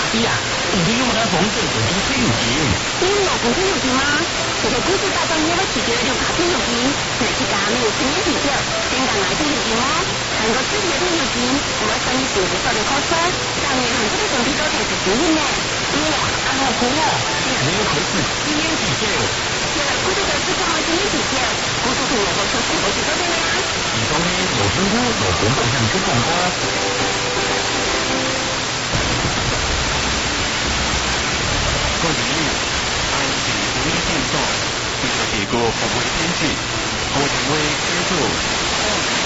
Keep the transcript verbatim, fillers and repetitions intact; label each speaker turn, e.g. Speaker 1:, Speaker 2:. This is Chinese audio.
Speaker 1: 弟啊，你用来防止股东吹油金。
Speaker 2: 你有股东有金吗？这个股市大涨，你要去掉就怕吹油金，那去干没有十年啤酒，先干爱吹油金哦。韩国自己的油金，我们生意是不少的好处，当年韩国的总体都才是经营的。
Speaker 1: 哇，还好酷哦！竟然有可是十年啤酒。
Speaker 2: 对，股市的市场十年啤酒，股市同我们说是不是都对呀？
Speaker 1: 其中呢，有中股有本本向出广告。
Speaker 3: 各领域，安全独立线索，技术结构服务先进，国定位关注。